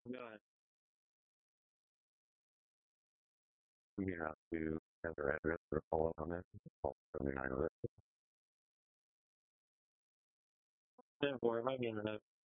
Go ahead. We have to have their address or follow up on that. Call 79 of it. 10-4, it might be internet.